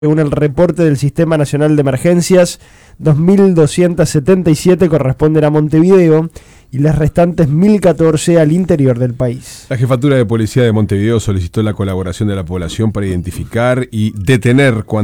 Según el reporte del Sistema Nacional de Emergencias, 2.277 corresponden a Montevideo y las restantes 1.014 al interior del país. La Jefatura de Policía de Montevideo solicitó la colaboración de la población para identificar y detener